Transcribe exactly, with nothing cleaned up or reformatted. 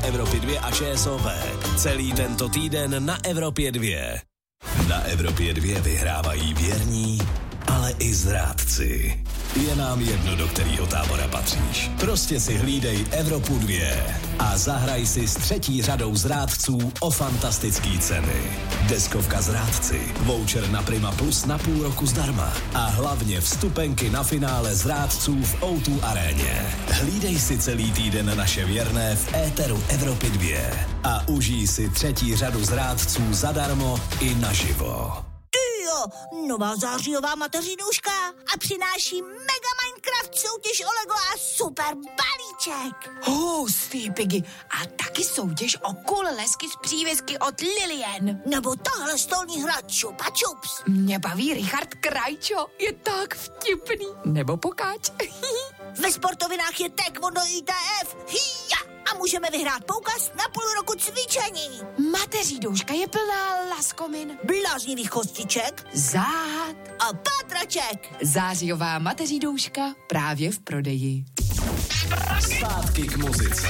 Evropy dva a ČSOB. Celý tento týden na Evropě dva. Na Evropě dva vyhrávají věrní, ale i zrádci. Je nám jedno, do kterého tábora patříš. Prostě si hlídej Evropu dva a zahraj si s třetí řadou zrádců o fantastický ceny. Deskovka zrádci, voucher na Prima Plus na půl roku zdarma a hlavně vstupenky na finále zrádců v ó dva aréně. Hlídej si celý týden naše věrné v éteru Evropy dva a užij si třetí řadu zrádců zadarmo i naživo. Nová zářijová mateřinůžka a přináší mega Minecraft soutěž o Lego a super balíček. Hustý, Piggy. A taky soutěž o kulelesky z přívěsky od Lilian. Nebo tahle stolní hra Čupa Čups. Mě baví Richard Krajčo, je tak vtipný. Nebo Pokáč. Ve sportovinách je Taekwondo I T F. Hija! A můžeme vyhrát poukaz na půl roku cvičení. Mateřínouška je plná laskomin, bláznivých kostiček, záhad a pátraček. Zářijová mateřínouška právě v prodeji. Zpátky k muzice.